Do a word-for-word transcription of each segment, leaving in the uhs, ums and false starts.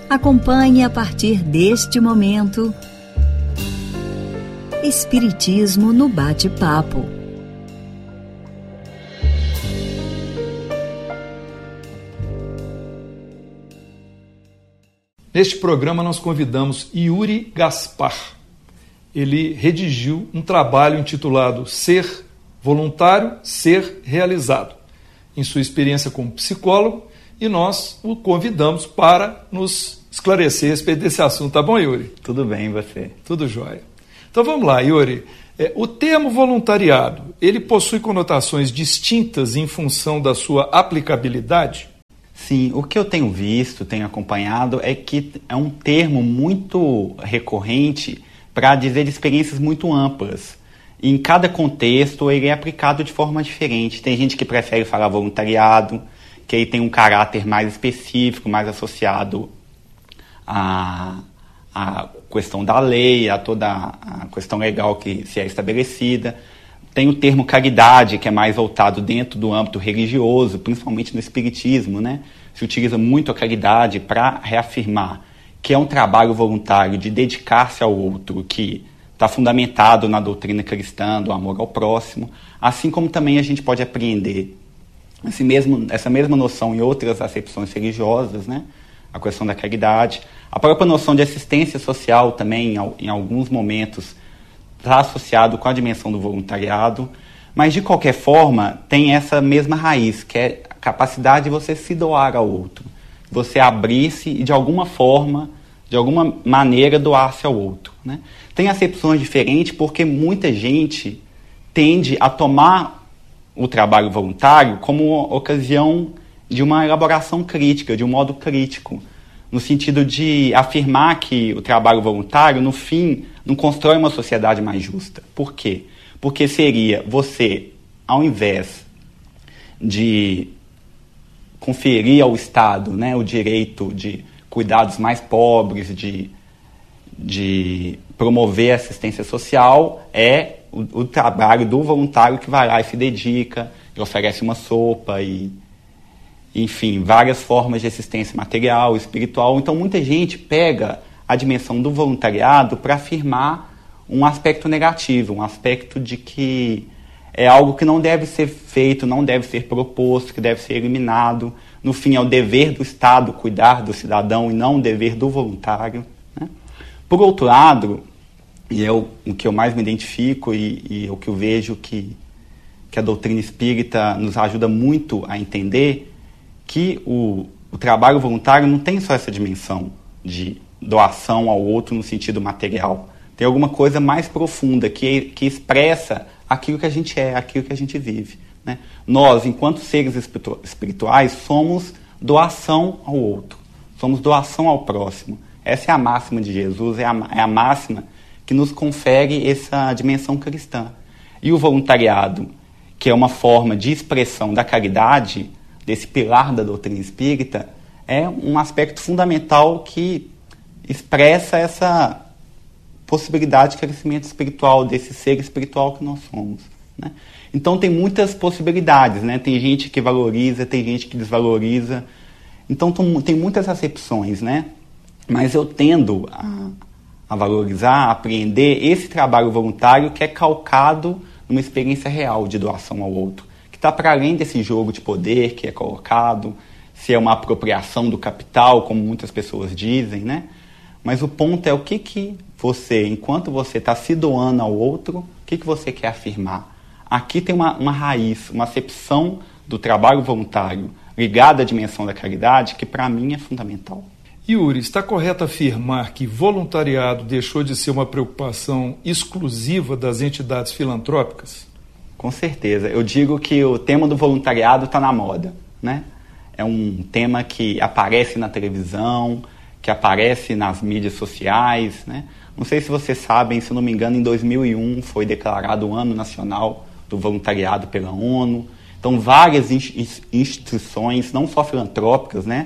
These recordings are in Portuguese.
Acompanhe a partir deste momento Espiritismo no Bate-Papo. Neste programa nós convidamos Yuri Gaspar. Ele redigiu um trabalho intitulado Ser Voluntário, Ser Realizado, em sua experiência como psicólogo, e nós o convidamos para nos esclarecer a respeito desse assunto. Tá bom, Yuri? Tudo bem, e você? Tudo jóia. Então vamos lá, Yuri. É, o termo voluntariado, ele possui conotações distintas em função da sua aplicabilidade? Sim, o que eu tenho visto, tenho acompanhado, é que é um termo muito recorrente para dizer de experiências muito amplas. Em cada contexto, ele é aplicado de forma diferente. Tem gente que prefere falar voluntariado, que aí tem um caráter mais específico, mais associado à, à questão da lei, a toda a questão legal que se é estabelecida. Tem o termo caridade, que é mais voltado dentro do âmbito religioso, principalmente no espiritismo, né? Se utiliza muito a caridade para reafirmar que é um trabalho voluntário de dedicar-se ao outro, que está fundamentado na doutrina cristã, do amor ao próximo, assim como também a gente pode apreender esse mesmo, essa mesma noção em outras acepções religiosas, né? A questão da caridade. A própria noção de assistência social também, em alguns momentos, está associado com a dimensão do voluntariado, mas de qualquer forma tem essa mesma raiz, que é a capacidade de você se doar ao outro, você abrir-se e de alguma forma, de alguma maneira doar-se ao outro, né? Tem acepções diferentes porque muita gente tende a tomar o trabalho voluntário como ocasião de uma elaboração crítica, de um modo crítico, no sentido de afirmar que o trabalho voluntário, no fim, não constrói uma sociedade mais justa. Por quê? Porque seria você, ao invés de conferir ao Estado, né, o direito de cuidar dos mais pobres, de, de promover a assistência social, é o, o trabalho do voluntário que vai lá e se dedica, e oferece uma sopa e... enfim, várias formas de assistência material, espiritual. Então, muita gente pega a dimensão do voluntariado para afirmar um aspecto negativo, um aspecto de que é algo que não deve ser feito, não deve ser proposto, que deve ser eliminado. No fim, é o dever do Estado cuidar do cidadão e não o dever do voluntário, né? Por outro lado, e é o, o que eu mais me identifico e, e é o que eu vejo que, que a doutrina espírita nos ajuda muito a entender, que o, o trabalho voluntário não tem só essa dimensão de doação ao outro no sentido material. Tem alguma coisa mais profunda que, que expressa aquilo que a gente é, aquilo que a gente vive, né? Nós, enquanto seres espirituais, somos doação ao outro, somos doação ao próximo. Essa é a máxima de Jesus, é a, é a máxima que nos confere essa dimensão cristã. E o voluntariado, que é uma forma de expressão da caridade, desse pilar da doutrina espírita, é um aspecto fundamental que expressa essa possibilidade de crescimento espiritual, desse ser espiritual que nós somos, né? Então tem muitas possibilidades, né? Tem gente que valoriza, tem gente que desvaloriza. Então tem muitas acepções, né? Mas eu tendo a, a valorizar, a apreender esse trabalho voluntário que é calcado numa experiência real de doação ao outro, que está para além desse jogo de poder que é colocado, se é uma apropriação do capital, como muitas pessoas dizem, né? Mas o ponto é o que, que você, enquanto você está se doando ao outro, o que, que você quer afirmar? Aqui tem uma, uma raiz, uma acepção do trabalho voluntário ligada à dimensão da caridade que para mim é fundamental. Yuri, está correto afirmar que voluntariado deixou de ser uma preocupação exclusiva das entidades filantrópicas? Com certeza. Eu digo que o tema do voluntariado está na moda, né? É um tema que aparece na televisão, que aparece nas mídias sociais, né? Não sei se vocês sabem, se não me engano, em dois mil e um foi declarado o Ano Nacional do Voluntariado pela ONU. Então, várias instituições, não só filantrópicas, né?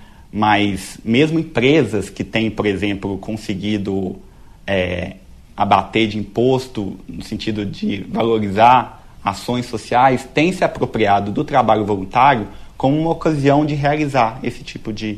Mas mesmo empresas que têm, por exemplo, conseguido é, abater de imposto, no sentido de valorizar ações sociais, têm se apropriado do trabalho voluntário como uma ocasião de realizar esse tipo de,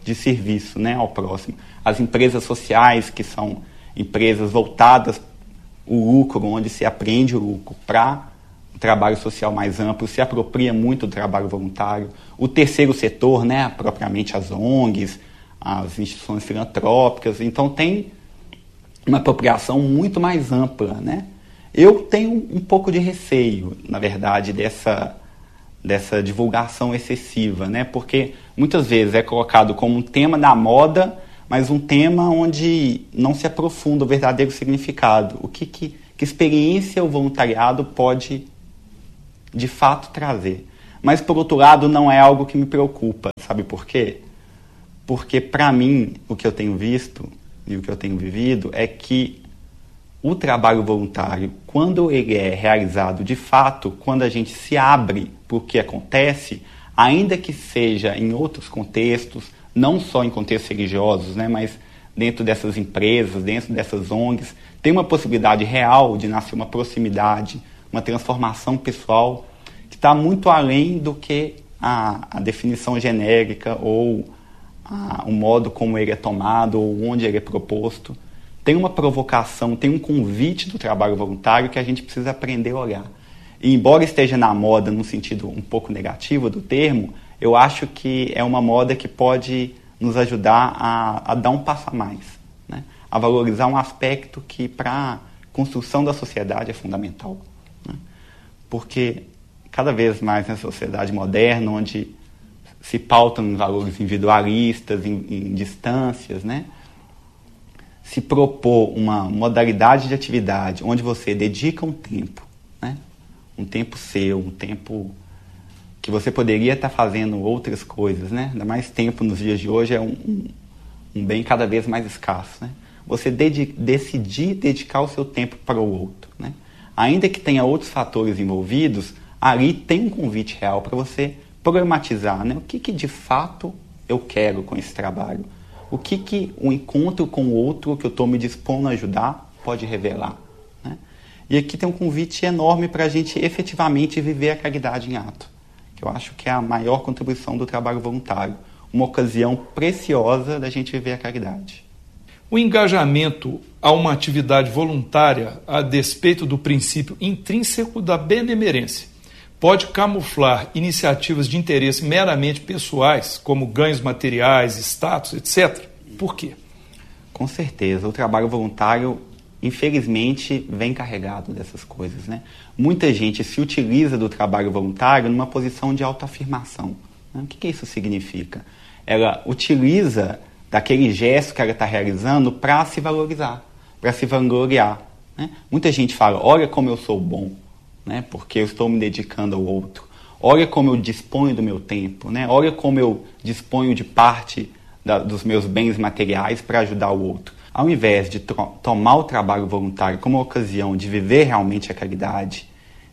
de serviço, né, ao próximo. As empresas sociais, que são empresas voltadas o lucro, onde se aprende o lucro para o trabalho social mais amplo, se apropria muito do trabalho voluntário. O terceiro setor, né, propriamente as O N Gs, as instituições filantrópicas. Então tem uma apropriação muito mais ampla, né? Eu tenho um pouco de receio, na verdade, dessa, dessa divulgação excessiva, né? Porque muitas vezes é colocado como um tema da moda, mas um tema onde não se aprofunda o verdadeiro significado. O que, que, que experiência o voluntariado pode, de fato, trazer. Mas, por outro lado, não é algo que me preocupa. Sabe por quê? Porque, para mim, o que eu tenho visto e o que eu tenho vivido é que o trabalho voluntário, quando ele é realizado de fato, quando a gente se abre para o que acontece, ainda que seja em outros contextos, não só em contextos religiosos, né, mas dentro dessas empresas, dentro dessas O N Gs, tem uma possibilidade real de nascer uma proximidade, uma transformação pessoal que está muito além do que a, a definição genérica ou a, o modo como ele é tomado ou onde ele é proposto. Tem uma provocação, tem um convite do trabalho voluntário que a gente precisa aprender a olhar. E embora esteja na moda no sentido um pouco negativo do termo, eu acho que é uma moda que pode nos ajudar a, a dar um passo a mais, né? A valorizar um aspecto que para a construção da sociedade é fundamental, né? Porque cada vez mais na sociedade moderna, onde se pautam em valores individualistas, em, em distâncias, né? Se propor uma modalidade de atividade onde você dedica um tempo, né? Um tempo seu, um tempo que você poderia estar fazendo outras coisas, né? Ainda mais tempo nos dias de hoje é um, um, um bem cada vez mais escasso, né? Você dedi- decidir dedicar o seu tempo para o outro, né? Ainda que tenha outros fatores envolvidos, ali tem um convite real para você problematizar, né? O que, que de fato eu quero com esse trabalho? O que, que um encontro com o outro que eu estou me dispondo a ajudar pode revelar, né? E aqui tem um convite enorme para a gente efetivamente viver a caridade em ato. Eu acho que é a maior contribuição do trabalho voluntário. Uma ocasião preciosa da gente viver a caridade. O engajamento a uma atividade voluntária, a despeito do princípio intrínseco da benemerência, pode camuflar iniciativas de interesse meramente pessoais, como ganhos materiais, status, etcétera. Por quê? Com certeza. O trabalho voluntário, infelizmente, vem carregado dessas coisas, né? Muita gente se utiliza do trabalho voluntário numa posição de autoafirmação, né? O que, que isso significa? Ela utiliza daquele gesto que ela está realizando para se valorizar, para se vangloriar, né? Muita gente fala, olha como eu sou bom, né? Porque eu estou me dedicando ao outro. Olha como eu disponho do meu tempo, né? Olha como eu disponho de parte da, dos meus bens materiais para ajudar o outro. Ao invés de to- tomar o trabalho voluntário como uma ocasião de viver realmente a caridade,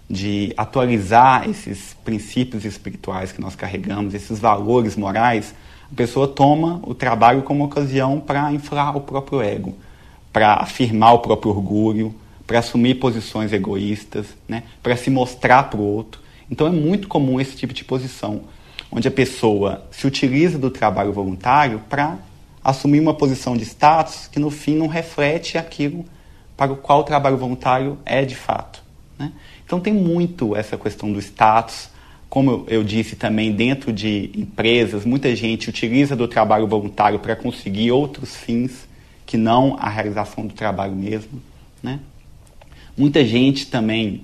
de atualizar esses princípios espirituais que nós carregamos, esses valores morais, a pessoa toma o trabalho como ocasião para inflar o próprio ego, para afirmar o próprio orgulho, para assumir posições egoístas, né? Para se mostrar para o outro. Então é muito comum esse tipo de posição, onde a pessoa se utiliza do trabalho voluntário para assumir uma posição de status que no fim não reflete aquilo para o qual o trabalho voluntário é de fato, né? Então tem muito essa questão do status. Como eu disse também, dentro de empresas, muita gente utiliza do trabalho voluntário para conseguir outros fins que não a realização do trabalho mesmo, né? Muita gente também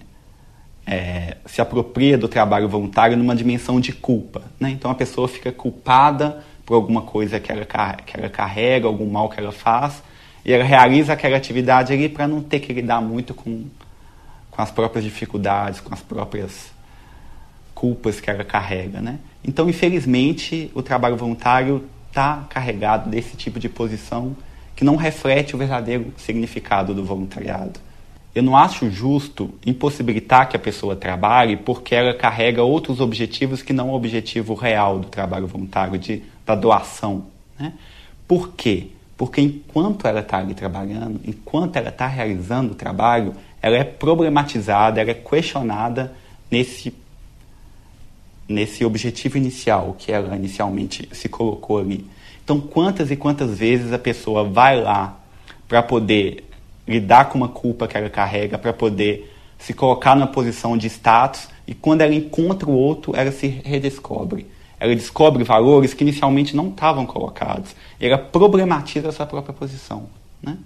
é, se apropria do trabalho voluntário numa dimensão de culpa, né? Então a pessoa fica culpada por alguma coisa que ela, que ela carrega, algum mal que ela faz, e ela realiza aquela atividade ali para não ter que lidar muito com, com as próprias dificuldades, com as próprias culpas que ela carrega, né? Então, infelizmente, o trabalho voluntário está carregado desse tipo de posição que não reflete o verdadeiro significado do voluntariado. Eu não acho justo impossibilitar que a pessoa trabalhe porque ela carrega outros objetivos que não o objetivo real do trabalho voluntário, de, da doação, né? Por quê? Porque enquanto ela está ali trabalhando, enquanto ela está realizando o trabalho, ela é problematizada, ela é questionada nesse, nesse objetivo inicial que ela inicialmente se colocou ali. Então, quantas e quantas vezes a pessoa vai lá para poder lidar com uma culpa que ela carrega, para poder se colocar numa posição de status, e quando ela encontra o outro, ela se redescobre. Ela descobre valores que inicialmente não estavam colocados. E ela problematiza a sua própria posição, né?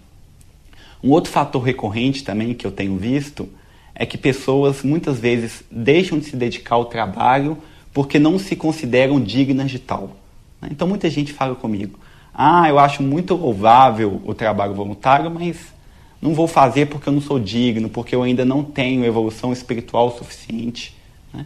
Um outro fator recorrente também que eu tenho visto é que pessoas muitas vezes deixam de se dedicar ao trabalho porque não se consideram dignas de tal. Então muita gente fala comigo, ah, eu acho muito louvável o trabalho voluntário, mas não vou fazer porque eu não sou digno, porque eu ainda não tenho evolução espiritual suficiente, né?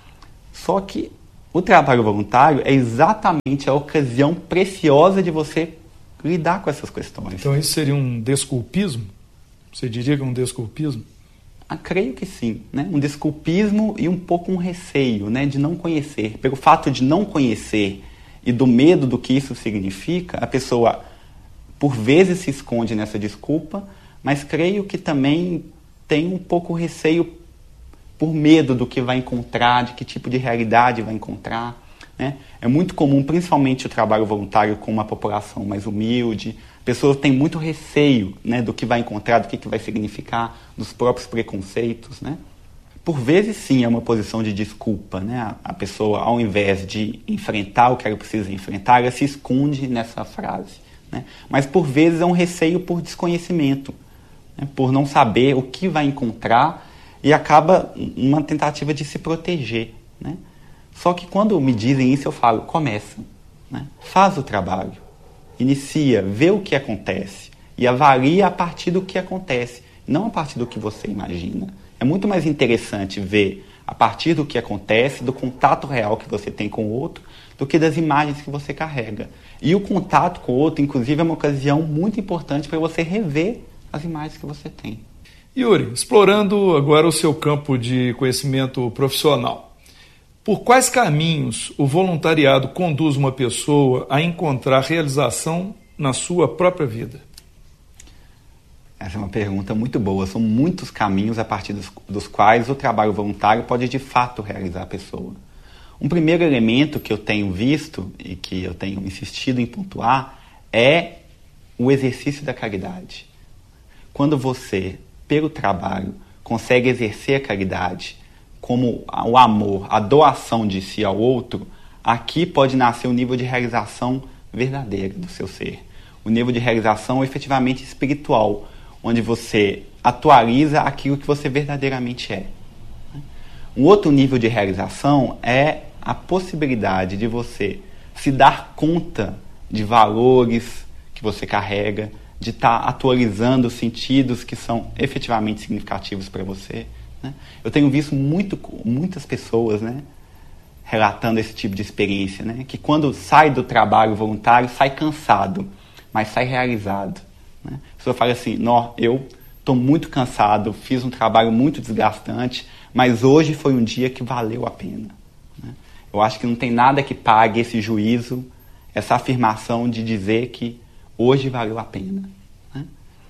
Só que o trabalho voluntário é exatamente a ocasião preciosa de você lidar com essas questões. Então isso seria um desculpismo? Você diria que é um desculpismo? Ah, creio que sim, né? Um desculpismo e um pouco um receio, né, de não conhecer. Pelo fato de não conhecer e do medo do que isso significa, a pessoa por vezes se esconde nessa desculpa, mas creio que também tem um pouco receio por medo do que vai encontrar, de que tipo de realidade vai encontrar, né? É muito comum, principalmente o trabalho voluntário com uma população mais humilde, pessoas têm muito receio, né, do que vai encontrar, do que, que vai significar, dos próprios preconceitos, né? Por vezes, sim, é uma posição de desculpa, né? A, a pessoa, ao invés de enfrentar o que ela precisa enfrentar, ela se esconde nessa frase, né? Mas, por vezes, é um receio por desconhecimento, né? Por não saber o que vai encontrar e acaba uma tentativa de se proteger, né? Só que quando me dizem isso, eu falo, começa, né? Faz o trabalho, inicia, vê o que acontece e avalia a partir do que acontece, não a partir do que você imagina. É muito mais interessante ver a partir do que acontece, do contato real que você tem com o outro, do que das imagens que você carrega. E o contato com o outro, inclusive, é uma ocasião muito importante para você rever as imagens que você tem. Yuri, explorando agora o seu campo de conhecimento profissional, por quais caminhos o voluntariado conduz uma pessoa a encontrar realização na sua própria vida? Essa é uma pergunta muito boa. São muitos caminhos a partir dos, dos quais o trabalho voluntário pode de fato realizar a pessoa. Um primeiro elemento que eu tenho visto e que eu tenho insistido em pontuar é o exercício da caridade. Quando você, pelo trabalho, consegue exercer a caridade como o amor, a doação de si ao outro, aqui pode nascer um nível de realização verdadeira do seu ser. O nível de realização efetivamente espiritual, onde você atualiza aquilo que você verdadeiramente é. Um outro nível de realização é a possibilidade de você se dar conta de valores que você carrega, de estar atualizando sentidos que são efetivamente significativos para você, né? Eu tenho visto muito, muitas pessoas, né, relatando esse tipo de experiência, né, que quando sai do trabalho voluntário, sai cansado, mas sai realizado. Né? A pessoa fala assim, não, eu estou muito cansado, fiz um trabalho muito desgastante, mas hoje foi um dia que valeu a pena. Né? Eu acho que não tem nada que pague esse juízo, essa afirmação de dizer que hoje valeu a pena. Né?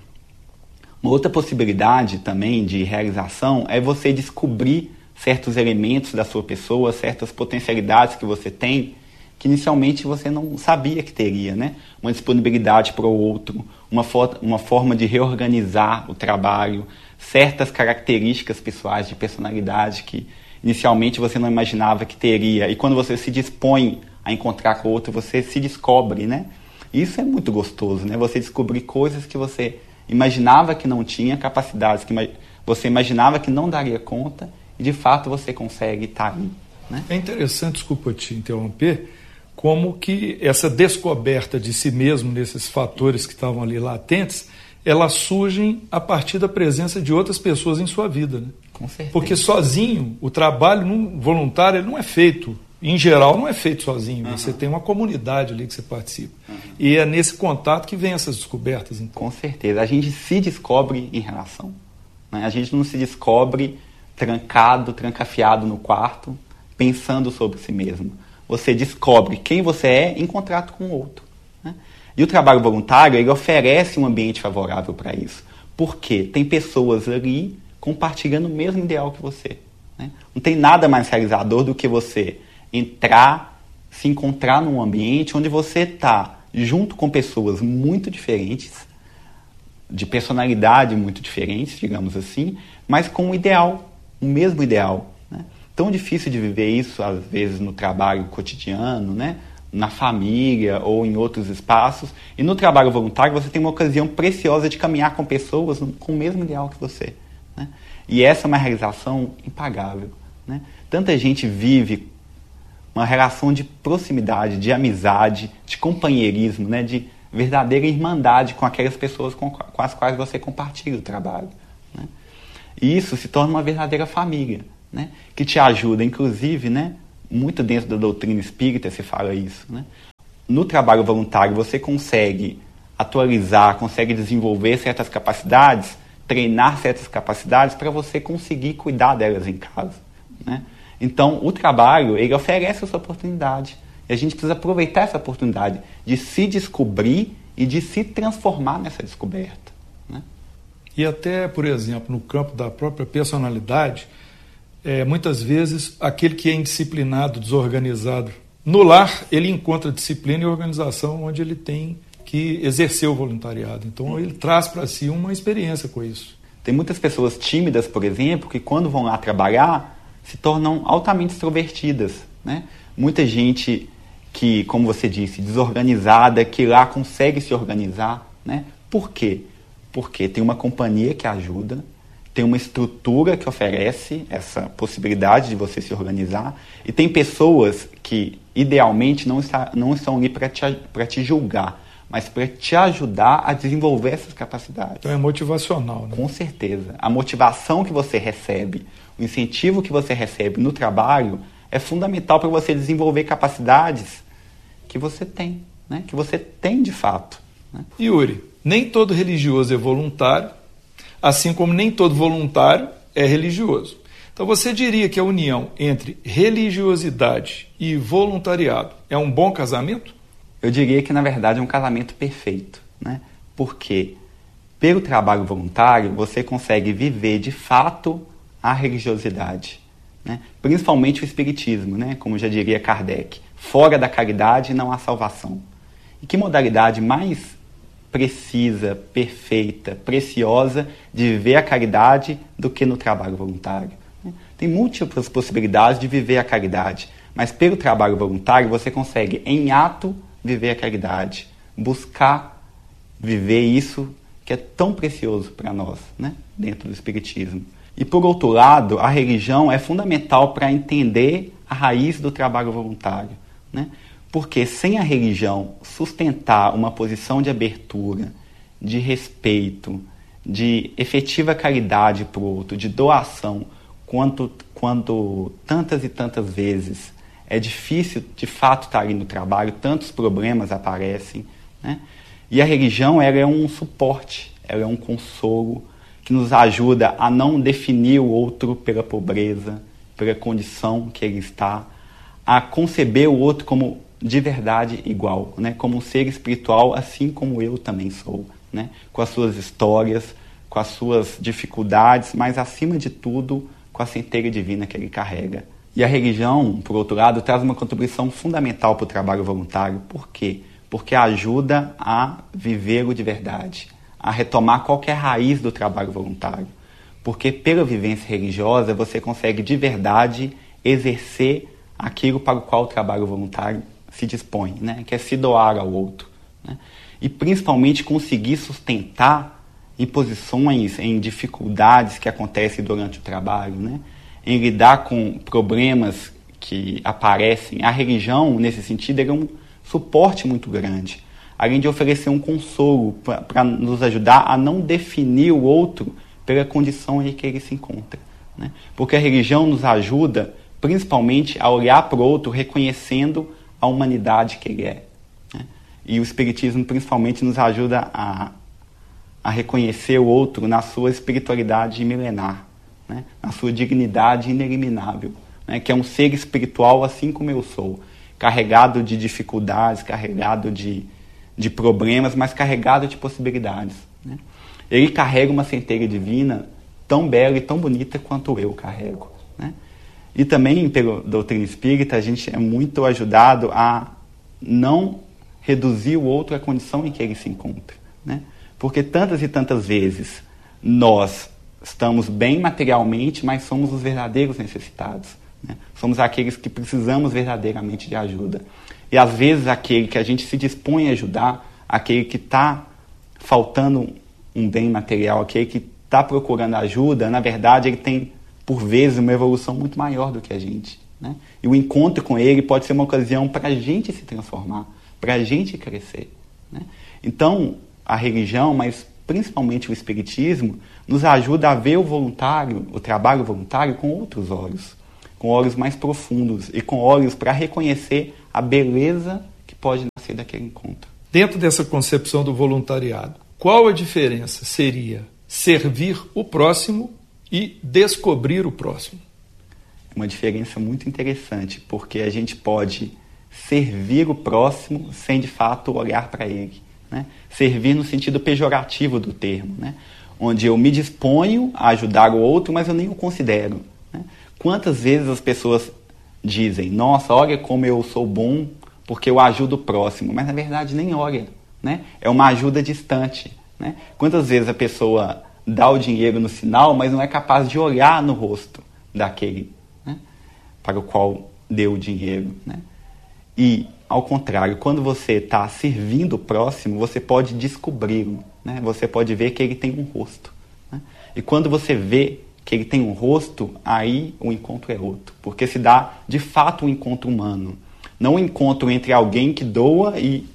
Uma outra possibilidade também de realização é você descobrir certos elementos da sua pessoa, certas potencialidades que você tem, que inicialmente você não sabia que teria, né? Uma disponibilidade para o outro, uma, for- uma forma de reorganizar o trabalho, certas características pessoais de personalidade que inicialmente você não imaginava que teria. E quando você se dispõe a encontrar com o outro, você se descobre, né? Isso é muito gostoso, né? Você descobrir coisas que você imaginava que não tinha, capacidades que você imaginava que não daria conta, e de fato você consegue estar ali, né? É interessante, desculpa te interromper, como que essa descoberta de si mesmo, nesses fatores que estavam ali latentes, elas surgem a partir da presença de outras pessoas em sua vida, né? Com certeza. Porque sozinho, o trabalho não, voluntário ele não é feito, em geral não é feito sozinho, uhum. Você tem uma comunidade ali que você participa. Uhum. E é nesse contato que vem essas descobertas. Então. Com certeza. A gente se descobre em relação, né? A gente não se descobre trancado, trancafiado no quarto, pensando sobre si mesmo. Você descobre quem você é em contato com o outro, né? E o trabalho voluntário, ele oferece um ambiente favorável para isso. Por quê? Tem pessoas ali compartilhando o mesmo ideal que você, né? Não tem nada mais realizador do que você entrar, se encontrar num ambiente onde você está junto com pessoas muito diferentes, de personalidade muito diferentes, digamos assim, mas com um ideal, o mesmo ideal, né? Tão difícil de viver isso, às vezes, no trabalho cotidiano, né? Na família ou em outros espaços. E no trabalho voluntário você tem uma ocasião preciosa de caminhar com pessoas com o mesmo ideal que você, né? E essa é uma realização impagável, né? Tanta gente vive uma relação de proximidade, de amizade, de companheirismo, né? De verdadeira irmandade com aquelas pessoas com, com as quais você compartilha o trabalho, né? E isso se torna uma verdadeira família, né? Que te ajuda, inclusive, né? Muito dentro da doutrina espírita se fala isso, né? No trabalho voluntário você consegue atualizar, consegue desenvolver certas capacidades, treinar certas capacidades para você conseguir cuidar delas em casa, né? Então o trabalho, ele oferece essa oportunidade. E a gente precisa aproveitar essa oportunidade de se descobrir e de se transformar nessa descoberta, né? E até, por exemplo, no campo da própria personalidade, é, muitas vezes aquele que é indisciplinado, desorganizado, no lar ele encontra disciplina e organização onde ele tem que exercer o voluntariado. Então ele traz para si uma experiência com isso. Tem muitas pessoas tímidas, por exemplo, que quando vão lá trabalhar se tornam altamente extrovertidas, né? Muita gente que, como você disse, desorganizada, que lá consegue se organizar, né? Por quê? Porque tem uma companhia que ajuda, tem uma estrutura que oferece essa possibilidade de você se organizar, e tem pessoas que, idealmente, não, está, não estão ali para te, para te julgar, mas para te ajudar a desenvolver essas capacidades. Então é motivacional, né? Com certeza. A motivação que você recebe, o incentivo que você recebe no trabalho é fundamental para você desenvolver capacidades que você tem, né? Que você tem de fato, né? Yuri, nem todo religioso é voluntário, assim como nem todo voluntário é religioso. Então você diria que a união entre religiosidade e voluntariado é um bom casamento? Eu diria que, na verdade, é um casamento perfeito, né? Porque, pelo trabalho voluntário, você consegue viver, de fato, a religiosidade, né? Principalmente o espiritismo, né? Como já diria Kardec, fora da caridade não há salvação. E que modalidade mais precisa, perfeita, preciosa de viver a caridade do que no trabalho voluntário, né? Tem múltiplas possibilidades de viver a caridade, mas pelo trabalho voluntário você consegue, em ato, viver a caridade, buscar viver isso que é tão precioso para nós, né? Dentro do espiritismo. E, por outro lado, a religião é fundamental para entender a raiz do trabalho voluntário, né? Porque sem a religião sustentar uma posição de abertura, de respeito, de efetiva caridade para o outro, de doação, quanto, quando tantas e tantas vezes é difícil, de fato, estar ali no trabalho, tantos problemas aparecem, né? E a religião, ela é um suporte, ela é um consolo, que nos ajuda a não definir o outro pela pobreza, pela condição que ele está, a conceber o outro como de verdade igual, né? Como um ser espiritual, assim como eu também sou, né? Com as suas histórias, com as suas dificuldades, mas acima de tudo, com a centelha divina que ele carrega. E a religião, por outro lado, traz uma contribuição fundamental para o trabalho voluntário. Por quê? Porque ajuda a viver o de verdade, a retomar qualquer raiz do trabalho voluntário. Porque pela vivência religiosa você consegue de verdade exercer aquilo para o qual o trabalho voluntário se dispõe, né? Que é se doar ao outro, né? E principalmente conseguir sustentar em posições, em dificuldades que acontecem durante o trabalho, né? Em lidar com problemas que aparecem. A religião, nesse sentido, é um suporte muito grande, além de oferecer um consolo para nos ajudar a não definir o outro pela condição em que ele se encontra, né? Porque a religião nos ajuda principalmente a olhar para o outro reconhecendo a humanidade que ele é, né? E o espiritismo principalmente nos ajuda a, a reconhecer o outro na sua espiritualidade milenar, né? Na sua dignidade ineliminável, né? Que é um ser espiritual assim como eu sou, carregado de dificuldades, carregado de, de problemas, mas carregado de possibilidades, né? Ele carrega uma centelha divina tão bela e tão bonita quanto eu carrego, né? E também, pela doutrina espírita, a gente é muito ajudado a não reduzir o outro à condição em que ele se encontra, né? Porque tantas e tantas vezes nós estamos bem materialmente, mas somos os verdadeiros necessitados, né? Somos aqueles que precisamos verdadeiramente de ajuda. E às vezes aquele que a gente se dispõe a ajudar, aquele que está faltando um bem material, aquele que está procurando ajuda, na verdade ele tem, por vezes, uma evolução muito maior do que a gente, né? E o encontro com ele pode ser uma ocasião para a gente se transformar, para a gente crescer, né? Então, a religião, mas principalmente o espiritismo, nos ajuda a ver o voluntário, o trabalho voluntário, com outros olhos, com olhos mais profundos e com olhos para reconhecer a beleza que pode nascer daquele encontro. Dentro dessa concepção do voluntariado, qual a diferença seria servir o próximo e descobrir o próximo? É uma diferença muito interessante, porque a gente pode servir o próximo sem, de fato, olhar para ele, né? Servir no sentido pejorativo do termo, né? Onde eu me disponho a ajudar o outro, mas eu nem o considero, né? Quantas vezes as pessoas dizem, nossa, olha como eu sou bom porque eu ajudo o próximo, mas na verdade nem olha, né? É uma ajuda distante, né? Quantas vezes a pessoa dá o dinheiro no sinal, mas não é capaz de olhar no rosto daquele, né, para o qual deu o dinheiro, né? E, ao contrário, quando você está servindo o próximo, você pode descobri-lo, né? Você pode ver que ele tem um rosto, né? E quando você vê que ele tem um rosto, aí o encontro é outro, porque se dá, de fato, um encontro humano. Não um encontro entre alguém que doa e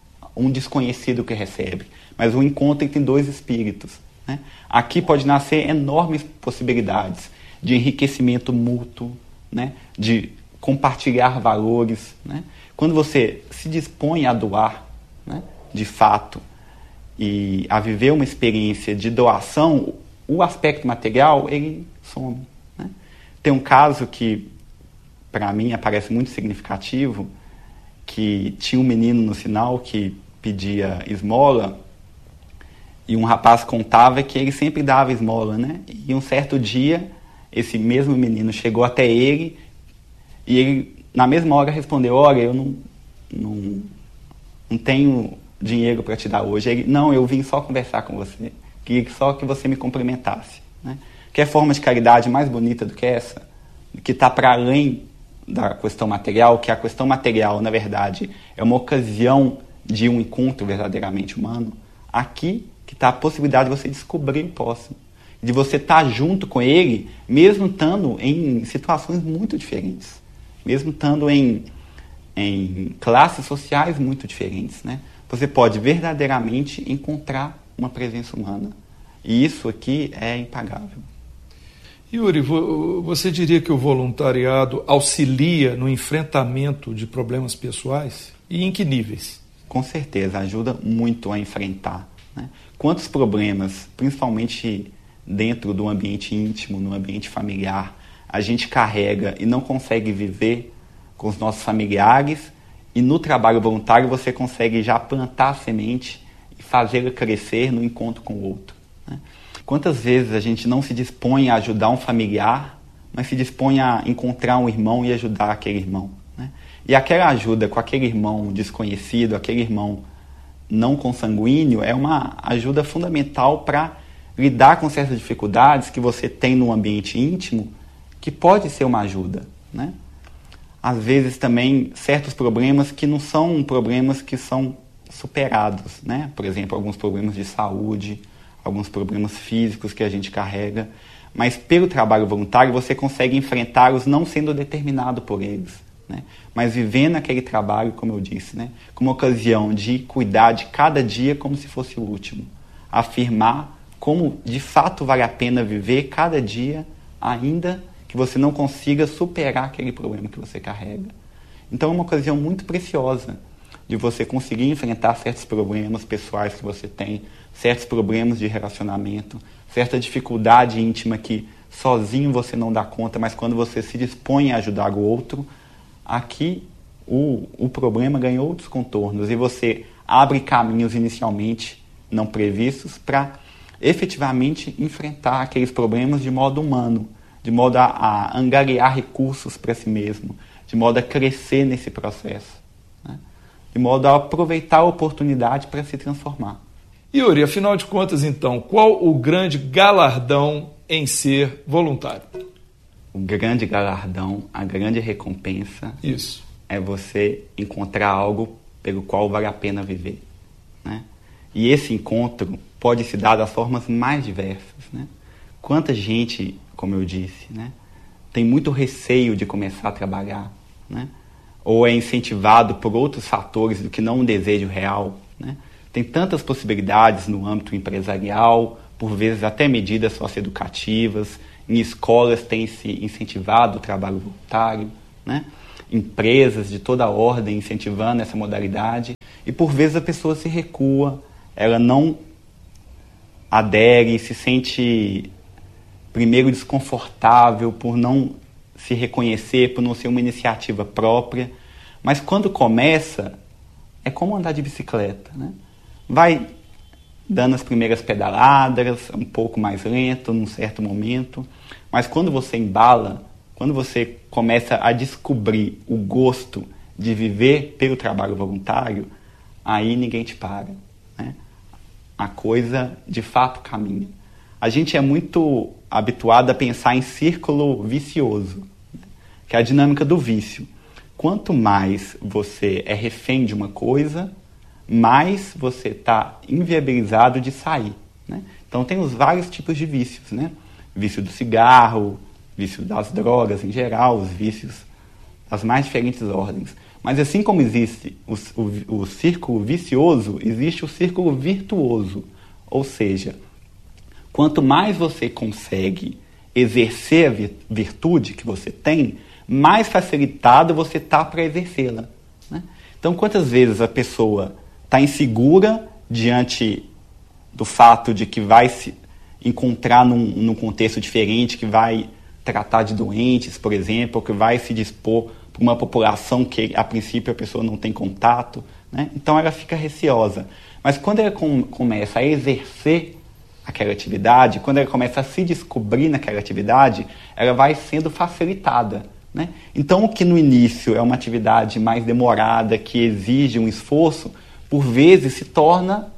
um desconhecido que recebe, mas um encontro entre dois espíritos, né? Aqui pode nascer enormes possibilidades de enriquecimento mútuo, né? De compartilhar valores, né? Quando você se dispõe a doar, né, de fato, e a viver uma experiência de doação, o aspecto material, ele some, né? Tem um caso que, para mim, aparece muito significativo, que tinha um menino no sinal que pedia esmola, e um rapaz contava que ele sempre dava esmola, né? E um certo dia, esse mesmo menino chegou até ele, e ele, na mesma hora, respondeu, olha, eu não, não, não tenho dinheiro para te dar hoje. Ele, não, eu vim só conversar com você, queria só que você me cumprimentasse, né? Que é forma de caridade mais bonita do que essa? Que está para além da questão material, que a questão material, na verdade, é uma ocasião de um encontro verdadeiramente humano. Aqui que está a possibilidade de você descobrir o próximo, de você estar junto com ele, mesmo estando em situações muito diferentes, mesmo estando em, em classes sociais muito diferentes, né? Você pode verdadeiramente encontrar uma presença humana. E isso aqui é impagável. Yuri, você diria que o voluntariado auxilia no enfrentamento de problemas pessoais? E em que níveis? Com certeza, ajuda muito a enfrentar, né? Quantos problemas, principalmente dentro do ambiente íntimo, no ambiente familiar, a gente carrega e não consegue viver com os nossos familiares, e no trabalho voluntário você consegue já plantar a semente e fazê-la crescer no encontro com o outro, né? Quantas vezes a gente não se dispõe a ajudar um familiar, mas se dispõe a encontrar um irmão e ajudar aquele irmão, né? E aquela ajuda com aquele irmão desconhecido, aquele irmão não consanguíneo, é uma ajuda fundamental para lidar com certas dificuldades que você tem no ambiente íntimo, que pode ser uma ajuda, né? Às vezes também certos problemas que não são problemas que são superados, né? Por exemplo, alguns problemas de saúde, alguns problemas físicos que a gente carrega, mas pelo trabalho voluntário você consegue enfrentá-los não sendo determinado por eles, né? Mas vivendo aquele trabalho, como eu disse, né? Como ocasião de cuidar de cada dia como se fosse o último, afirmar como de fato vale a pena viver cada dia, ainda que você não consiga superar aquele problema que você carrega. Então é uma ocasião muito preciosa de você conseguir enfrentar certos problemas pessoais que você tem, certos problemas de relacionamento, certa dificuldade íntima que sozinho você não dá conta, mas quando você se dispõe a ajudar o outro, aqui o, o problema ganha outros contornos e você abre caminhos inicialmente não previstos para efetivamente enfrentar aqueles problemas de modo humano, de modo a, a angariar recursos para si mesmo, de modo a crescer nesse processo, né? de modo a aproveitar a oportunidade para se transformar. Yuri, afinal de contas, então, qual o grande galardão em ser voluntário? O grande galardão, a grande recompensa Isso. é você encontrar algo pelo qual vale a pena viver, né? E esse encontro pode se dar das formas mais diversas, né? Quanta gente, como eu disse, né, tem muito receio de começar a trabalhar, né? Ou é incentivado por outros fatores do que não um desejo real, né? Tem tantas possibilidades no âmbito empresarial, por vezes até medidas socioeducativas, em escolas tem se incentivado o trabalho voluntário, né? Empresas de toda ordem incentivando essa modalidade, e por vezes a pessoa se recua, ela não adere, se sente primeiro desconfortável por não se reconhecer, por não ser uma iniciativa própria, mas quando começa, é como andar de bicicleta, né? Vai dando as primeiras pedaladas, um pouco mais lento, num certo momento, mas quando você embala, quando você começa a descobrir o gosto de viver pelo trabalho voluntário, aí ninguém te para, né? A coisa, de fato, caminha. A gente é muito habituado a pensar em círculo vicioso, né? Que é a dinâmica do vício. Quanto mais você é refém de uma coisa, mais você está inviabilizado de sair, né? Então tem os vários tipos de vícios, né? Vício do cigarro, vício das drogas em geral, os vícios das mais diferentes ordens. Mas assim como existe o, o, o círculo vicioso, existe o círculo virtuoso. Ou seja, quanto mais você consegue exercer a virtude que você tem, mais facilitado você está para exercê-la, né? Então, quantas vezes a pessoa está insegura diante do fato de que vai se encontrar num, num contexto diferente, que vai tratar de doentes, por exemplo, ou que vai se dispor para uma população que, a princípio, a pessoa não tem contato, né? Então, ela fica receosa. Mas quando ela com, começa a exercer aquela atividade, quando ela começa a se descobrir naquela atividade, ela vai sendo facilitada, né? Então, o que no início é uma atividade mais demorada, que exige um esforço, por vezes se torna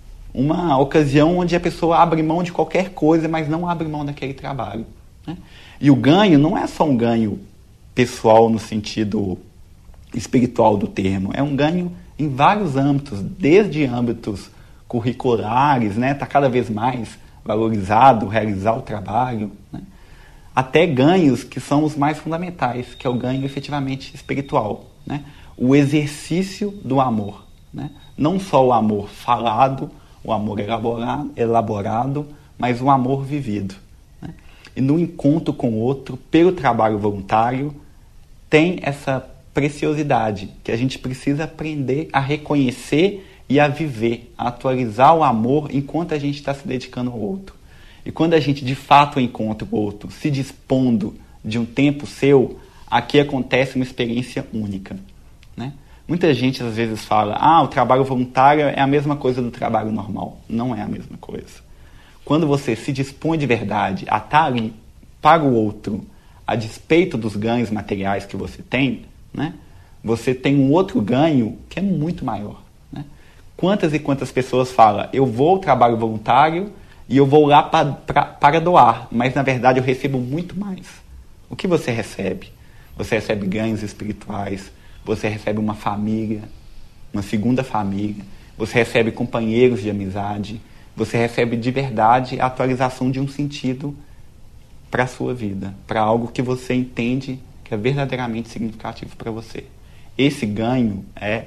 uma ocasião onde a pessoa abre mão de qualquer coisa, mas não abre mão daquele trabalho, né? E o ganho não é só um ganho pessoal no sentido espiritual do termo, é um ganho em vários âmbitos, desde âmbitos curriculares, né? Está cada vez mais valorizado realizar o trabalho, né? Até ganhos que são os mais fundamentais, que é o ganho efetivamente espiritual, né? O exercício do amor, né? Não só o amor falado, o amor elaborado, elaborado, mas o amor vivido, né? E no encontro com o outro, pelo trabalho voluntário, tem essa preciosidade que a gente precisa aprender a reconhecer e a viver, a atualizar o amor enquanto a gente está se dedicando ao outro. E quando a gente de fato encontra o outro se dispondo de um tempo seu, aqui acontece uma experiência única, né? Muita gente às vezes fala, ah, o trabalho voluntário é a mesma coisa do trabalho normal. Não é a mesma coisa. Quando você se dispõe de verdade a estar ali para o outro, a despeito dos ganhos materiais que você tem, né, você tem um outro ganho que é muito maior, né? Quantas e quantas pessoas falam, eu vou ao trabalho voluntário e eu vou lá pra, pra, para doar, mas na verdade eu recebo muito mais. O que você recebe? Você recebe ganhos espirituais, você recebe uma família, uma segunda família, você recebe companheiros de amizade, você recebe de verdade a atualização de um sentido para a sua vida, para algo que você entende que é verdadeiramente significativo para você. Esse ganho é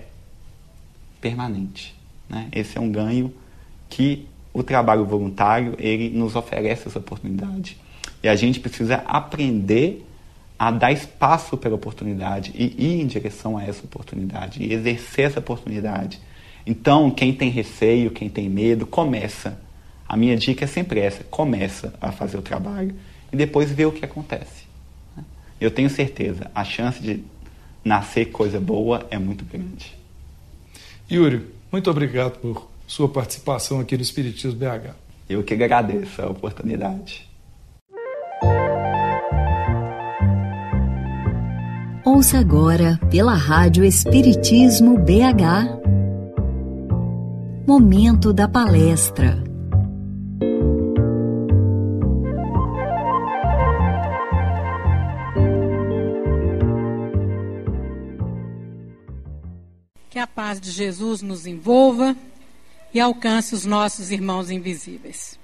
permanente, né? Esse é um ganho que o trabalho voluntário ele nos oferece essa oportunidade. E a gente precisa aprender a dar espaço pela oportunidade e ir em direção a essa oportunidade, e exercer essa oportunidade. Então, quem tem receio, quem tem medo, começa. A minha dica é sempre essa, começa a fazer o trabalho e depois vê o que acontece. Eu tenho certeza, a chance de nascer coisa boa é muito grande. Yuri, muito obrigado por sua participação aqui no Espiritismo B H. Eu que agradeço a oportunidade. Ouça Ouça agora pela Rádio Espiritismo B H. Momento da palestra. Que a paz de Jesus nos envolva e alcance os nossos irmãos invisíveis.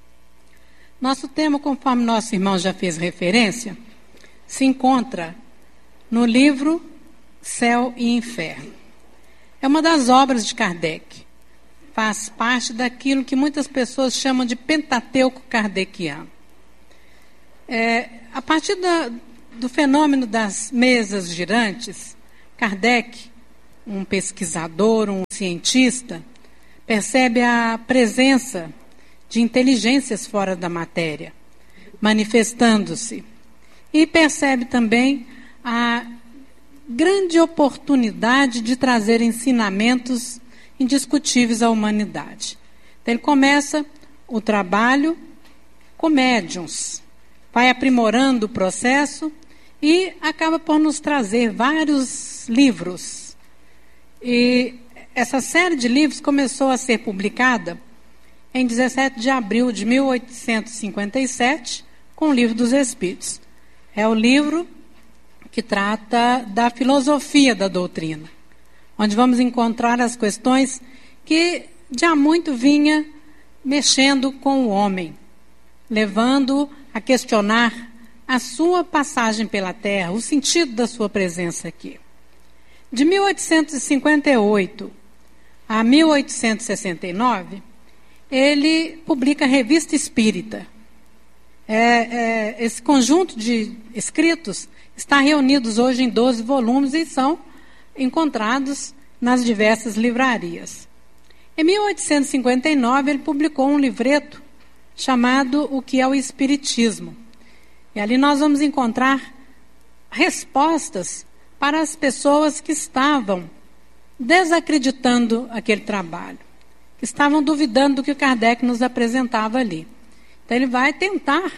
Nosso tema, conforme nosso irmão já fez referência, se encontra no livro Céu e Inferno. É uma das obras de Kardec. Faz parte daquilo que muitas pessoas chamam de Pentateuco kardeciano. É, a partir da, do fenômeno das mesas girantes, Kardec, um pesquisador, um cientista, percebe a presença de inteligências fora da matéria, manifestando-se. E percebe também a grande oportunidade de trazer ensinamentos indiscutíveis à humanidade. Então, ele começa o trabalho com médiuns, vai aprimorando o processo e acaba por nos trazer vários livros. E essa série de livros começou a ser publicada em dezessete de abril de mil oitocentos e cinquenta e sete, com o Livro dos Espíritos. É o livro que trata da filosofia da doutrina, onde vamos encontrar as questões que já muito vinha mexendo com o homem, levando a questionar a sua passagem pela Terra, o sentido da sua presença aqui. De mil oitocentos e cinquenta e oito a mil oitocentos e sessenta e nove, ele publica a Revista Espírita. É, é, esse conjunto de escritos está reunidos hoje em doze volumes e são encontrados nas diversas livrarias. Em mil oitocentos e cinquenta e nove, ele publicou um livreto chamado O que é o Espiritismo. E ali nós vamos encontrar respostas para as pessoas que estavam desacreditando aquele trabalho, que estavam duvidando do que o Kardec nos apresentava ali. Então ele vai tentar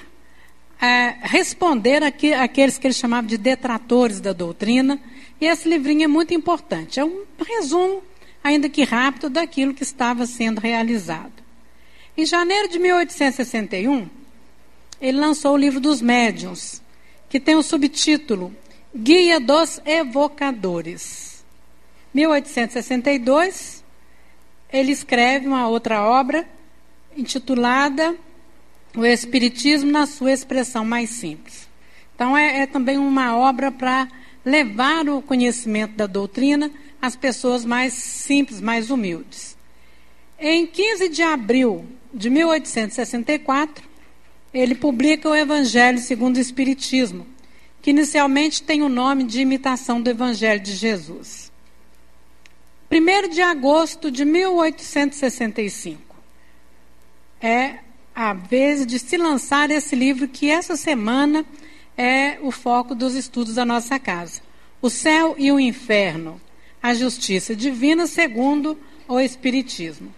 é, responder aqui, àqueles que ele chamava de detratores da doutrina, e esse livrinho é muito importante. É um resumo, ainda que rápido, daquilo que estava sendo realizado. Em janeiro de mil oitocentos e sessenta e um, ele lançou o Livro dos Médiuns, que tem o subtítulo Guia dos Evocadores. mil oitocentos e sessenta e dois, ele escreve uma outra obra intitulada O Espiritismo na sua expressão mais simples. Então é, é também uma obra para levar o conhecimento da doutrina às pessoas mais simples, mais humildes. Em quinze de abril de mil oitocentos e sessenta e quatro, ele publica o Evangelho segundo o Espiritismo, que inicialmente tem o nome de Imitação do Evangelho de Jesus. primeiro de agosto de mil oitocentos e sessenta e cinco, é a vez de se lançar esse livro que essa semana é o foco dos estudos da nossa casa. O Céu e o Inferno, a Justiça Divina segundo o Espiritismo.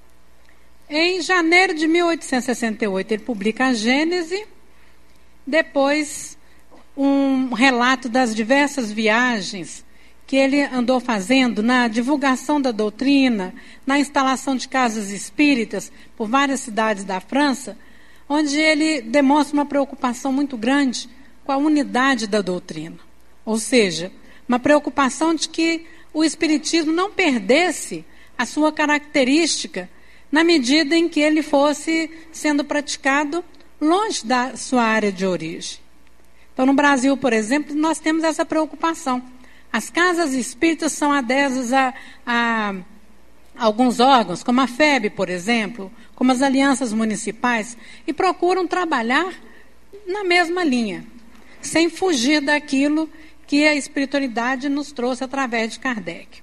Em janeiro de mil oitocentos e sessenta e oito, ele publica a Gênese, depois um relato das diversas viagens que ele andou fazendo na divulgação da doutrina, na instalação de casas espíritas por várias cidades da França, onde ele demonstra uma preocupação muito grande com a unidade da doutrina. Ou seja, uma preocupação de que o espiritismo não perdesse a sua característica na medida em que ele fosse sendo praticado longe da sua área de origem. Então, no Brasil, por exemplo, nós temos essa preocupação. As casas espíritas são adesas a, a alguns órgãos, como a F E B, por exemplo, como as alianças municipais, e procuram trabalhar na mesma linha, sem fugir daquilo que a espiritualidade nos trouxe através de Kardec.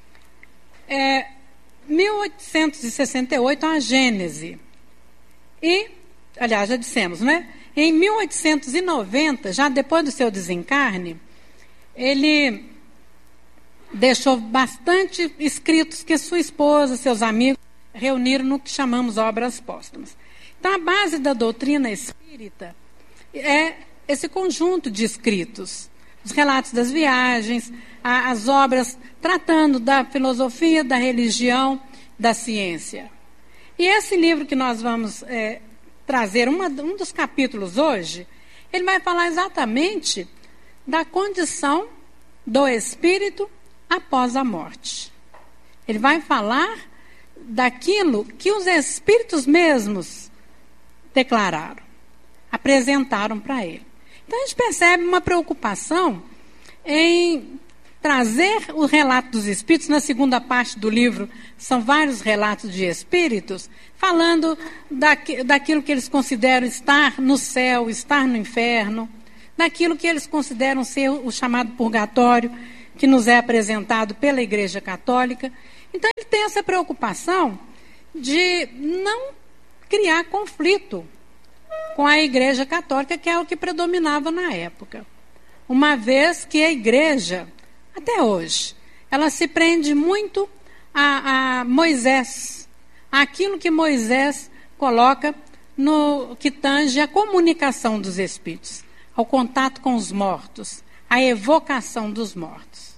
É, mil oitocentos e sessenta e oito, a Gênese. E, aliás, já dissemos, né? Em mil oitocentos e noventa, já depois do seu desencarne, ele deixou bastante escritos que sua esposa, seus amigos, reuniram no que chamamos obras póstumas. Então, a base da doutrina espírita é esse conjunto de escritos, os relatos das viagens, a, as obras tratando da filosofia, da religião, da ciência. E esse livro que nós vamos é, trazer, uma, um dos capítulos hoje, ele vai falar exatamente da condição do espírito após a morte. Ele vai falar daquilo que os espíritos mesmos declararam, apresentaram para ele. Então a gente percebe uma preocupação em trazer o relato dos espíritos. Na segunda parte do livro são vários relatos de espíritos, falando daqui, daquilo que eles consideram estar no céu, estar no inferno, daquilo que eles consideram ser o chamado purgatório, que nos é apresentado pela Igreja Católica. Então ele tem essa preocupação de não criar conflito com a Igreja Católica, que é o que predominava na época. Uma vez que a Igreja, até hoje, ela se prende muito a, a Moisés, aquilo que Moisés coloca no que tange a comunicação dos espíritos, ao contato com os mortos, a evocação dos mortos.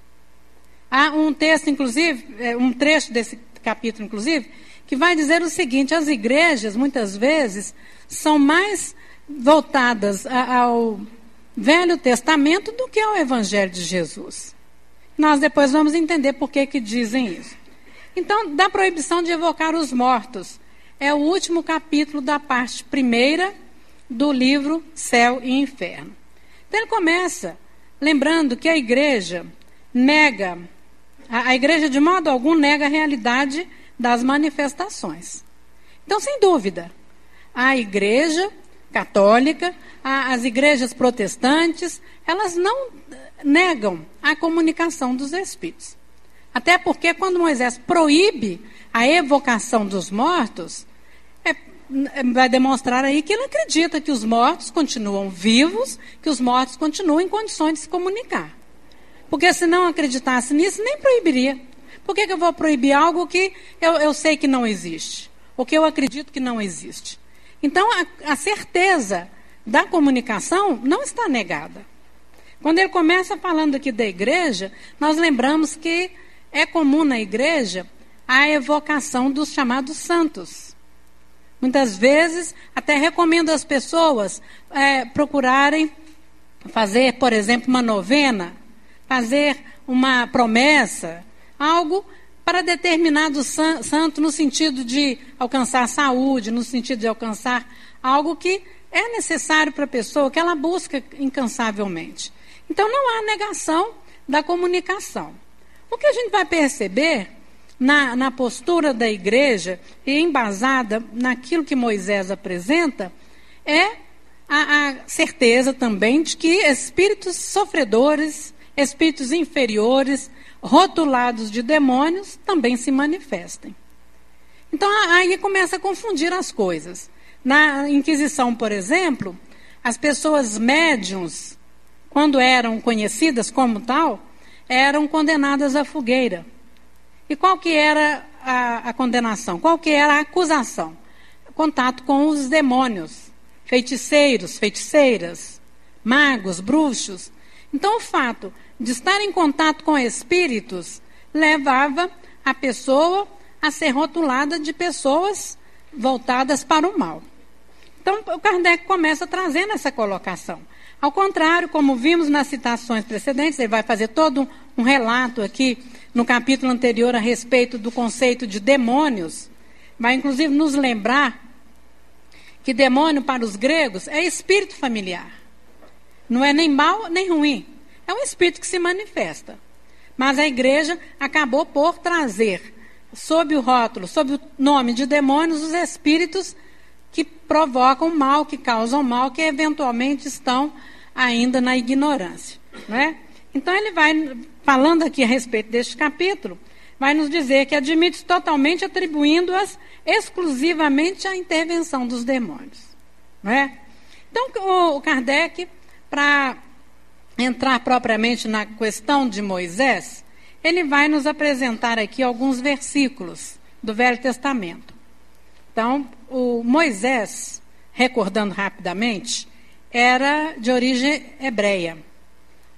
Há um texto, inclusive, um trecho desse capítulo, inclusive, que vai dizer o seguinte: as igrejas, muitas vezes, são mais voltadas ao Velho Testamento do que ao Evangelho de Jesus. Nós depois vamos entender por que que dizem isso. Então, da proibição de evocar os mortos, é o último capítulo da parte primeira do livro Céu e Inferno. Então ele começa lembrando que a igreja nega, a, a igreja de modo algum nega a realidade das manifestações. Então, sem dúvida, a igreja católica, a, as igrejas protestantes, elas não negam a comunicação dos espíritos. Até porque quando Moisés proíbe a evocação dos mortos, é, vai demonstrar aí que ele acredita que os mortos continuam vivos, que os mortos continuam em condições de se comunicar. Porque se não acreditasse nisso, nem proibiria. Por que que eu vou proibir algo que eu, eu sei que não existe? Ou que eu acredito que não existe? Então, a, a certeza da comunicação não está negada. Quando ele começa falando aqui da igreja, nós lembramos que é comum na igreja a evocação dos chamados santos. Muitas vezes, até recomendo às pessoas é, procurarem fazer, por exemplo, uma novena, fazer uma promessa, algo para determinado san- santo no sentido de alcançar saúde, no sentido de alcançar algo que é necessário para a pessoa, que ela busca incansavelmente. Então, não há negação da comunicação. O que a gente vai perceber na, na postura da igreja, e embasada naquilo que Moisés apresenta, é a, a certeza também de que espíritos sofredores, espíritos inferiores, rotulados de demônios, também se manifestem. Então, aí começa a confundir as coisas. Na Inquisição, por exemplo, as pessoas médiuns, quando eram conhecidas como tal, eram condenadas à fogueira. E qual que era a, a condenação? Qual que era a acusação? Contato com os demônios, feiticeiros, feiticeiras, magos, bruxos. Então, o fato de estar em contato com espíritos levava a pessoa a ser rotulada de pessoas voltadas para o mal. Então, o Kardec começa trazendo essa colocação. Ao contrário, como vimos nas citações precedentes, ele vai fazer todo um relato aqui no capítulo anterior a respeito do conceito de demônios, vai inclusive nos lembrar que demônio para os gregos é espírito familiar. Não é nem mal nem ruim, é um espírito que se manifesta. Mas a igreja acabou por trazer, sob o rótulo, sob o nome de demônios, os espíritos que provocam mal, que causam mal, que eventualmente estão ainda na ignorância. Não é? Então ele vai, falando aqui a respeito deste capítulo, vai nos dizer que admite totalmente atribuindo-as exclusivamente à intervenção dos demônios. Não é? Então o Kardec, para entrar propriamente na questão de Moisés, ele vai nos apresentar aqui alguns versículos do Velho Testamento. Então, o Moisés, recordando rapidamente, era de origem hebreia.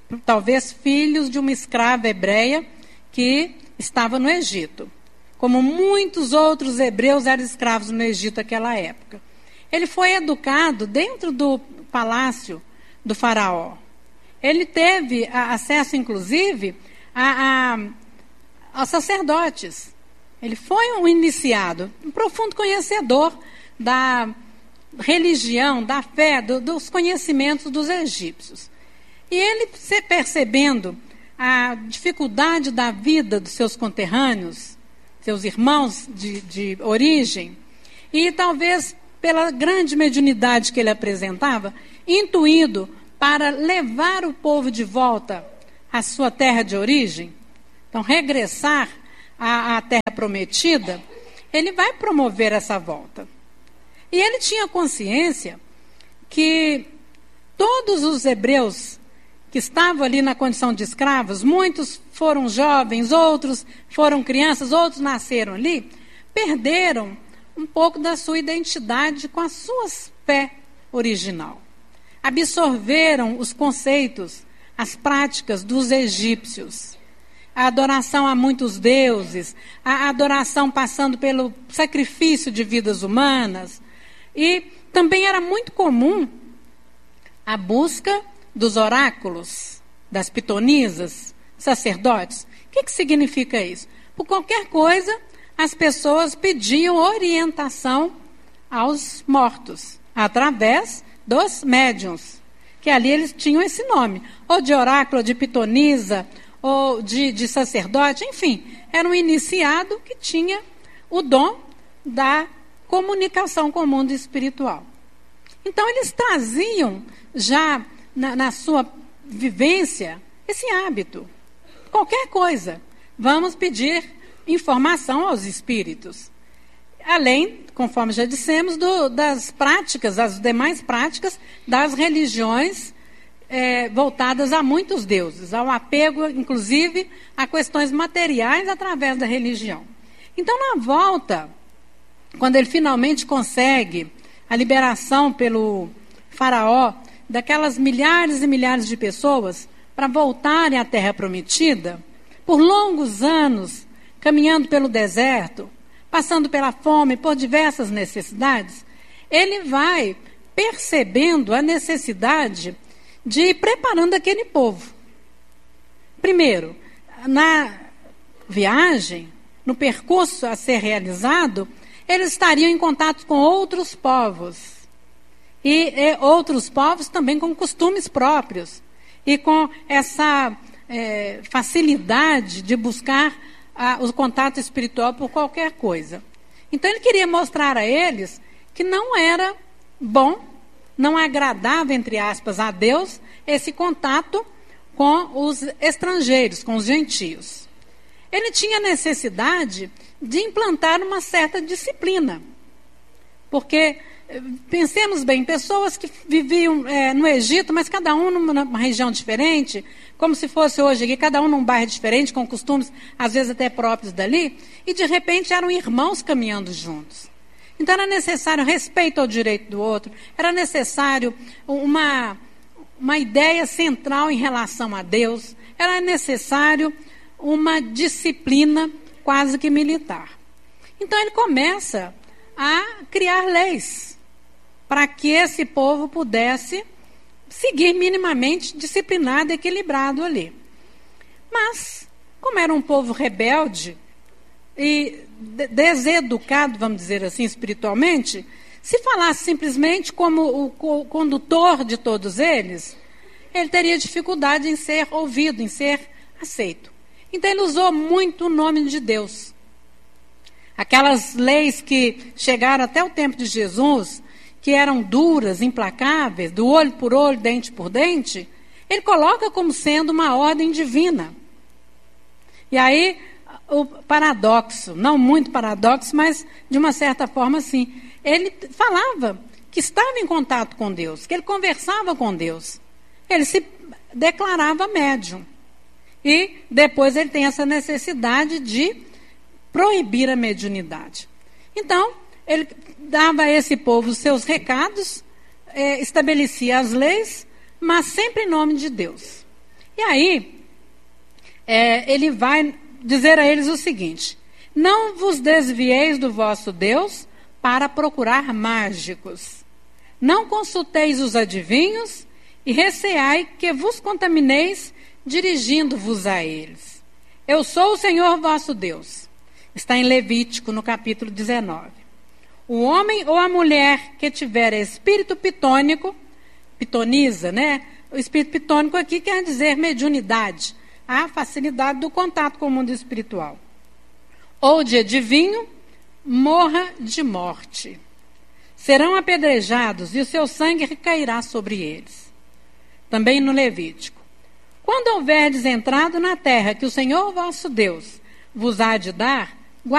talvez filhos de uma escrava hebreia que estava no Egito. Como muitos outros hebreus eram escravos no Egito naquela época. Ele foi educado dentro do palácio do faraó. Ele teve acesso, inclusive, a, a, aos sacerdotes. Ele foi um iniciado, um profundo conhecedor da religião, da fé, do, dos conhecimentos dos egípcios. E ele, percebendo a dificuldade da vida dos seus conterrâneos, seus irmãos de, de origem, e talvez pela grande mediunidade que ele apresentava, intuído para levar o povo de volta à sua terra de origem, então regressar à, à terra prometida, ele vai promover essa volta. E ele tinha consciência que todos os hebreus que estavam ali na condição de escravos, muitos foram jovens, outros foram crianças, outros nasceram ali, perderam um pouco da sua identidade com a sua fé original. Absorveram os conceitos, as práticas dos egípcios. A adoração a muitos deuses, a adoração passando pelo sacrifício de vidas humanas. E também era muito comum a busca dos oráculos, das pitonisas, sacerdotes. O que, que significa isso? Por qualquer coisa, as pessoas pediam orientação aos mortos, através dos médiuns, que ali eles tinham esse nome, ou de oráculo, de pitonisa, ou de, de sacerdote, enfim, era um iniciado que tinha o dom da comunicação com o mundo espiritual. Então, eles traziam já na, na sua vivência esse hábito. Qualquer coisa, vamos pedir informação aos espíritos. Além, conforme já dissemos, do, das práticas, as demais práticas das religiões é, voltadas a muitos deuses, ao apego, inclusive, a questões materiais através da religião. Então, na volta, quando ele finalmente consegue a liberação pelo faraó daquelas milhares e milhares de pessoas para voltarem à Terra Prometida, por longos anos, caminhando pelo deserto, passando pela fome, por diversas necessidades, ele vai percebendo a necessidade de ir preparando aquele povo. Primeiro, na viagem, no percurso a ser realizado, eles estariam em contato com outros povos. E, e outros povos também com costumes próprios. E com essa é, facilidade de buscar a, o contato espiritual por qualquer coisa. Então ele queria mostrar a eles que não era bom, não agradava, entre aspas, a Deus, esse contato com os estrangeiros, com os gentios. Ele tinha necessidade de implantar uma certa disciplina. Porque, pensemos bem, pessoas que viviam é, no Egito, mas cada um numa região diferente, como se fosse hoje aqui, cada um num bairro diferente, com costumes, às vezes até próprios dali, e de repente eram irmãos caminhando juntos. Então era necessário respeito ao direito do outro, era necessário uma, uma ideia central em relação a Deus, era necessário uma disciplina quase que militar. Então ele começa a criar leis para que esse povo pudesse seguir minimamente disciplinado e equilibrado ali. Mas, como era um povo rebelde e deseducado, vamos dizer assim, espiritualmente, se falasse simplesmente como o condutor de todos eles, ele teria dificuldade em ser ouvido, em ser aceito. Então ele usou muito o nome de Deus. Aquelas leis que chegaram até o tempo de Jesus, que eram duras, implacáveis, do olho por olho, dente por dente, ele coloca como sendo uma ordem divina. E aí, o paradoxo, não muito paradoxo, mas de uma certa forma sim, ele falava que estava em contato com Deus, que ele conversava com Deus. Ele se declarava médium. E depois ele tem essa necessidade de proibir a mediunidade. Então, ele dava a esse povo os seus recados, eh, estabelecia as leis, mas sempre em nome de Deus. E aí, é, ele vai dizer a eles o seguinte: não vos desvieis do vosso Deus para procurar mágicos. Não consulteis os adivinhos e receai que vos contamineis dirigindo-vos a eles. Eu sou o Senhor vosso Deus. Está em Levítico, no capítulo dezenove. O homem ou a mulher que tiver espírito pitônico, pitoniza, né? O espírito pitônico aqui quer dizer mediunidade, a facilidade do contato com o mundo espiritual. Ou de adivinho, morra de morte. Serão apedrejados e o seu sangue recairá sobre eles. Também no Levítico. Quando houverdes entrado na terra que o Senhor vosso Deus vos há de dar,